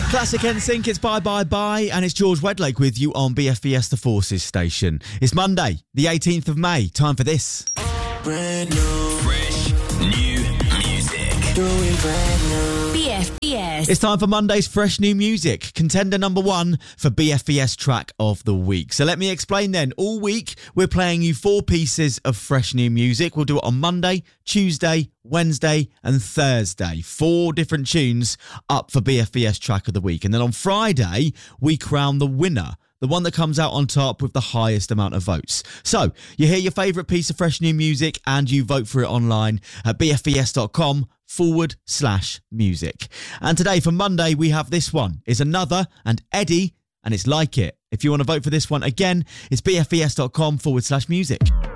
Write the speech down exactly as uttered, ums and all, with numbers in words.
Classic N Sync, it's Bye Bye Bye, and it's George Wedlake with you on B F B S The Forces station. It's Monday, the eighteenth of May. Time for this. Brand new, fresh, new music. Doing brand new. B F B S. It's time for Monday's fresh new music. Contender number one for B F B S track of the week. So let me explain then. All week, we're playing you four pieces of fresh new music. We'll do it on Monday, Tuesday, Wednesday and Thursday. Four different tunes up for B F B S track of the week. And then on Friday, we crown the winner. The one that comes out on top with the highest amount of votes. So, you hear your favourite piece of fresh new music and you vote for it online at bfbs.com forward slash music. And today for Monday, we have this one. It's Another and Eddie, and it's Like It. If you want to vote for this one again, it's bfbs.com forward slash music.